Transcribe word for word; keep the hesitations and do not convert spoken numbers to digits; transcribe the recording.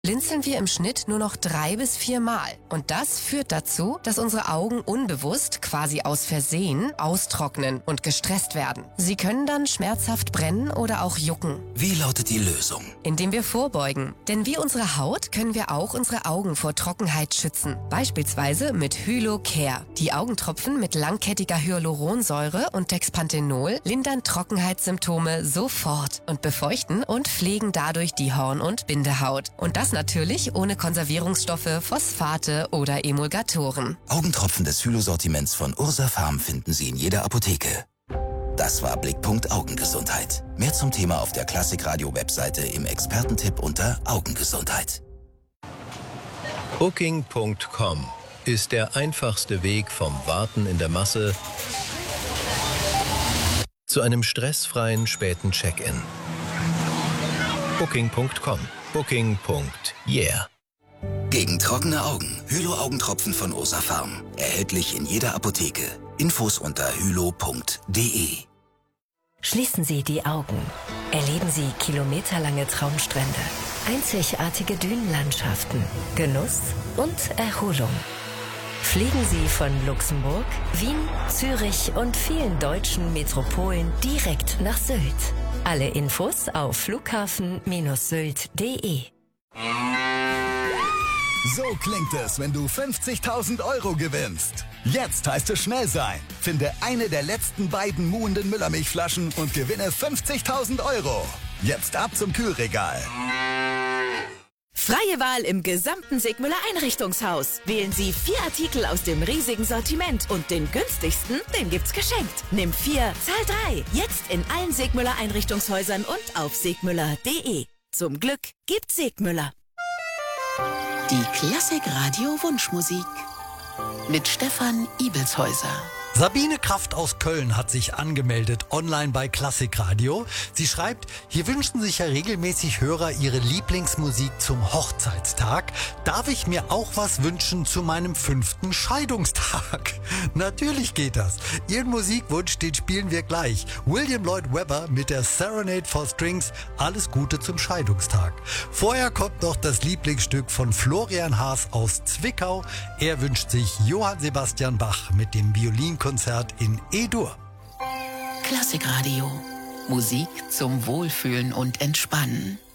blinzeln wir im Schnitt nur noch drei bis vier Mal. Und das führt dazu, dass unsere Augen unbewusst, quasi aus Versehen, austrocknen und gestresst werden. Sie können dann schmerzhaft brennen oder auch jucken. Wie lautet die Lösung? Indem wir vorbeugen. Denn wie unsere Haut können wir auch unsere Augen vor Trockenheit schützen. Beispielsweise mit Hylo-Care. Die Augentropfen mit langkettiger Hyaluronsäure und Dexpanthenol lindern Trockenheitssymptome sofort und befeuchten und pflegen dadurch die Horn- und Bindehaut. Und das natürlich ohne Konservierungsstoffe, Phosphate oder Emulgatoren. Augentropfen des Hylo-Sortiments von Ursa Pharm finden Sie in jeder Apotheke. Das war Blickpunkt Augengesundheit. Mehr zum Thema auf der Klassikradio-Webseite im Expertentipp unter Augengesundheit. Booking Punkt com ist der einfachste Weg vom Warten in der Masse zu einem stressfreien späten Check-in. Booking Punkt com. Booking. Yeah. Gegen trockene Augen. Hylo-Augentropfen von Ursa Pharm. Erhältlich in jeder Apotheke. Infos unter hylo punkt de. Schließen Sie die Augen. Erleben Sie kilometerlange Traumstrände, einzigartige Dünenlandschaften, Genuss und Erholung. Fliegen Sie von Luxemburg, Wien, Zürich und vielen deutschen Metropolen direkt nach Sylt. Alle Infos auf flughafen Sylt punkt de. So klingt es, wenn du fünfzigtausend Euro gewinnst. Jetzt heißt es schnell sein. Finde eine der letzten beiden muhenden Müllermilchflaschen und gewinne fünfzigtausend Euro. Jetzt ab zum Kühlregal. Freie Wahl im gesamten Sigmüller Einrichtungshaus. Wählen Sie vier Artikel aus dem riesigen Sortiment und den günstigsten, den gibt's geschenkt. Nimm vier, zahl drei. Jetzt in allen Sigmüller Einrichtungshäusern und auf sigmüller punkt de. Zum Glück gibt's Sigmüller. Die Klassikradio Wunschmusik mit Stefan Ibelshäuser. Sabine Kraft aus Köln hat sich angemeldet online bei Klassikradio. Sie schreibt, hier wünschen sich ja regelmäßig Hörer ihre Lieblingsmusik zum Hochzeitstag. Darf ich mir auch was wünschen zu meinem fünften Scheidungstag? Natürlich geht das. Ihren Musikwunsch, den spielen wir gleich. William Lloyd Webber mit der Serenade for Strings. Alles Gute zum Scheidungstag. Vorher kommt noch das Lieblingsstück von Florian Haas aus Zwickau. Er wünscht sich Johann Sebastian Bach mit dem Violinkonzert in E-Dur. Klassikradio. Musik zum Wohlfühlen und Entspannen.